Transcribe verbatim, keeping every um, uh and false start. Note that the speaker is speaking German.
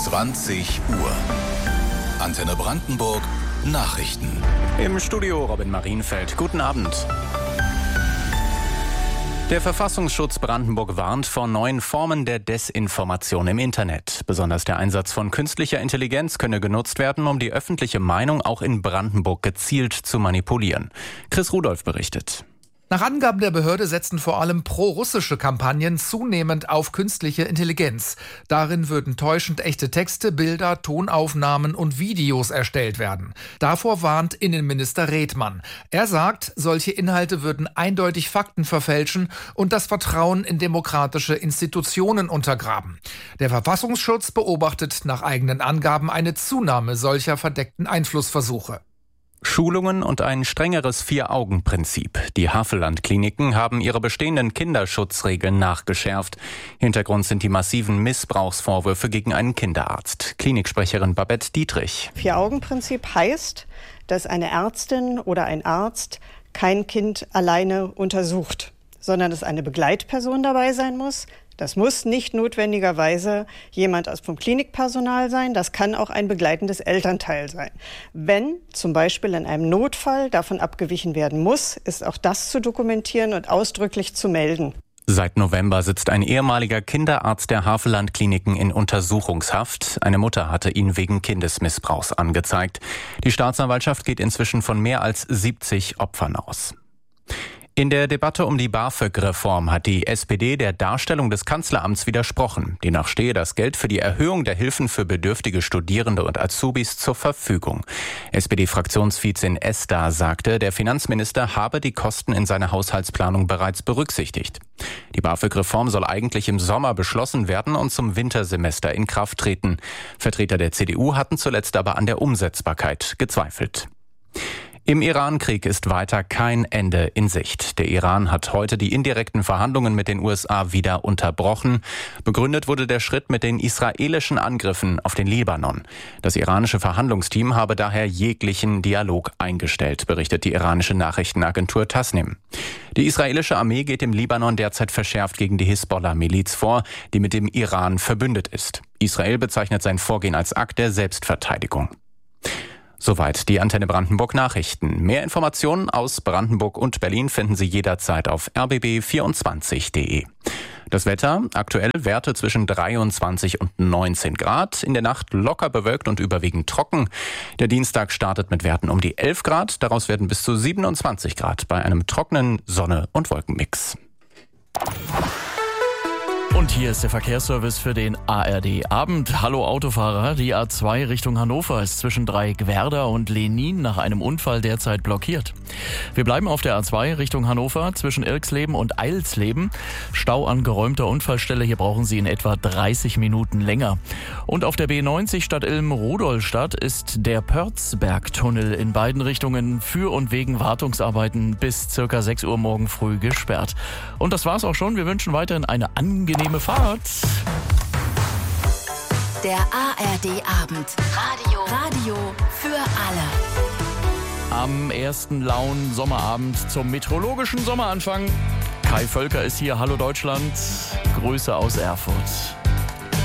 zwanzig Uhr. Antenne Brandenburg Nachrichten. Im Studio Robin Marienfeld. Guten Abend. Der Verfassungsschutz Brandenburg warnt vor neuen Formen der Desinformation im Internet. Besonders der Einsatz von künstlicher Intelligenz könne genutzt werden, um die öffentliche Meinung auch in Brandenburg gezielt zu manipulieren. Chris Rudolph berichtet. Nach Angaben der Behörde setzen vor allem pro-russische Kampagnen zunehmend auf künstliche Intelligenz. Darin würden täuschend echte Texte, Bilder, Tonaufnahmen und Videos erstellt werden. Davor warnt Innenminister Redmann. Er sagt, solche Inhalte würden eindeutig Fakten verfälschen und das Vertrauen in demokratische Institutionen untergraben. Der Verfassungsschutz beobachtet nach eigenen Angaben eine Zunahme solcher verdeckten Einflussversuche. Schulungen und ein strengeres Vier-Augen-Prinzip. Die Havelland-Kliniken haben ihre bestehenden Kinderschutzregeln nachgeschärft. Hintergrund sind die massiven Missbrauchsvorwürfe gegen einen Kinderarzt. Kliniksprecherin Babette Dietrich. Vier-Augen-Prinzip heißt, dass eine Ärztin oder ein Arzt kein Kind alleine untersucht, sondern dass eine Begleitperson dabei sein muss. Das muss nicht notwendigerweise jemand aus vom Klinikpersonal sein, das kann auch ein begleitendes Elternteil sein. Wenn zum Beispiel in einem Notfall davon abgewichen werden muss, ist auch das zu dokumentieren und ausdrücklich zu melden. Seit November sitzt ein ehemaliger Kinderarzt der Havelland-Kliniken in Untersuchungshaft. Eine Mutter hatte ihn wegen Kindesmissbrauchs angezeigt. Die Staatsanwaltschaft geht inzwischen von mehr als siebzig Opfern aus. In der Debatte um die BAföG-Reform hat die S P D der Darstellung des Kanzleramts widersprochen. Demnach stehe das Geld für die Erhöhung der Hilfen für bedürftige Studierende und Azubis zur Verfügung. S P D-Fraktionsvizin Esther sagte, der Finanzminister habe die Kosten in seiner Haushaltsplanung bereits berücksichtigt. Die BAföG-Reform soll eigentlich im Sommer beschlossen werden und zum Wintersemester in Kraft treten. Vertreter der C D U hatten zuletzt aber an der Umsetzbarkeit gezweifelt. Im Iran-Krieg ist weiter kein Ende in Sicht. Der Iran hat heute die indirekten Verhandlungen mit den U S A wieder unterbrochen. Begründet wurde der Schritt mit den israelischen Angriffen auf den Libanon. Das iranische Verhandlungsteam habe daher jeglichen Dialog eingestellt, berichtet die iranische Nachrichtenagentur Tasnim. Die israelische Armee geht im Libanon derzeit verschärft gegen die Hisbollah-Miliz vor, die mit dem Iran verbündet ist. Israel bezeichnet sein Vorgehen als Akt der Selbstverteidigung. Soweit die Antenne Brandenburg Nachrichten. Mehr Informationen aus Brandenburg und Berlin finden Sie jederzeit auf r b b vierundzwanzig punkt d e. Das Wetter, aktuell Werte zwischen dreiundzwanzig und neunzehn Grad. In der Nacht locker bewölkt und überwiegend trocken. Der Dienstag startet mit Werten um die elf Grad. Daraus werden bis zu siebenundzwanzig Grad bei einem trockenen Sonne- und Wolkenmix. Und hier ist der Verkehrsservice für den A R D-Abend. Hallo Autofahrer, die A zwei Richtung Hannover ist zwischen Dreieckwerda und Lenin nach einem Unfall derzeit blockiert. Wir bleiben auf der A zwei Richtung Hannover zwischen Irksleben und Eilsleben. Stau an geräumter Unfallstelle, hier brauchen Sie in etwa dreißig Minuten länger. Und auf der B neunzig Stadt Ilm-Rudolstadt ist der Pörzbergtunnel in beiden Richtungen für und wegen Wartungsarbeiten bis circa sechs Uhr morgen früh gesperrt. Und das war's auch schon. Wir wünschen weiterhin eine angenehme Fahrt. Der A R D-Abend. Radio. Radio für alle. Am ersten lauen Sommerabend zum meteorologischen Sommeranfang. Kai Völker ist hier. Hallo Deutschland. Grüße aus Erfurt.